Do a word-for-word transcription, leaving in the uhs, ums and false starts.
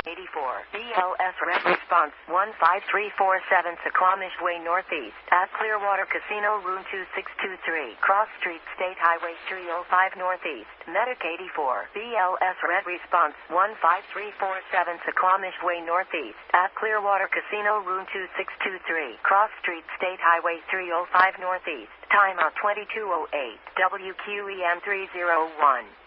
eighty-four, B L S Red Response one five three four seven Suquamish Way Northeast, at Clearwater Casino Room two six two three, Cross Street State Highway three oh five Northeast, Medic eighty-four, B L S Red Response one five three four seven Suquamish Way Northeast, at Clearwater Casino Room two six two three, Cross Street State Highway three oh five Northeast, timeout twenty-two oh eight, W Q E M three oh one.